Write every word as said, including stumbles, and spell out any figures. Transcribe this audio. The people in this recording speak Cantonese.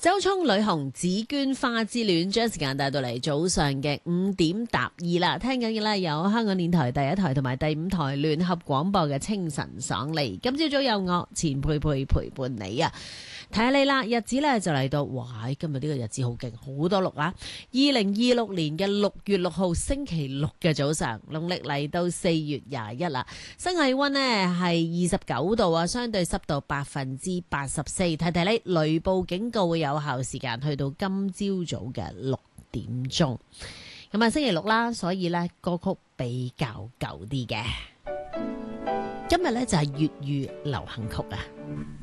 周聰女紅紫鵑花之戀，將時間帶到嚟早上嘅五點踏二啦。聽緊嘅咧有香港電台第一台同埋第五台聯合廣播嘅清晨爽利。今朝早有我錢佩佩陪伴你啊！睇下你啦，日子咧就嚟到，哇！今日呢個日子好勁，好多六啊！二零二六年嘅六月六號星期六嘅早上，農曆嚟到四月廿一啦。新氣溫呢係二十九度啊，相對濕度百分之八十四。睇睇呢，雷暴警告會有效時間去到今朝早嘅六點鐘。咁啊，星期六啦，所以呢歌曲比較舊啲嘅。今日呢就係粵語流行曲啊。